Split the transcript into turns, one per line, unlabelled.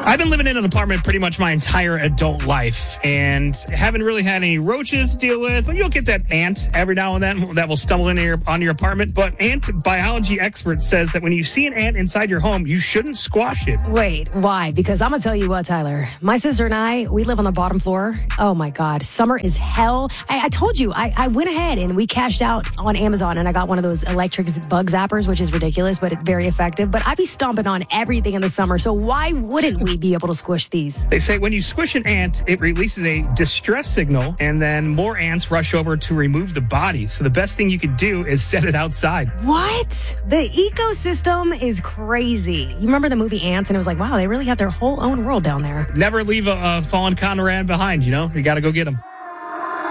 I've been living in an apartment pretty much my entire adult life and haven't really had any roaches to deal with. But you'll get that ant every now and then that will stumble into your apartment. But ant biology expert says that when you see an ant inside your home, you shouldn't squash it.
Wait, why? Because I'm going to tell you what, Tyler. My sister and I, we live on the bottom floor. Oh, my God. Summer is hell. I told you, I went ahead and we cashed out on Amazon and I got one of those electric bug zappers, which is ridiculous, but very effective. But I be stomping on everything in the summer. So why wouldn't we be able to squish these?
They say when you squish an ant, it releases a distress signal and then more ants rush over to remove the body. So the best thing you could do is set it outside.
What? The ecosystem is crazy. You remember the movie Ants and it was like, wow, they really have their whole own world down there.
Never leave a fallen Conrad behind, you know? You got to go get them.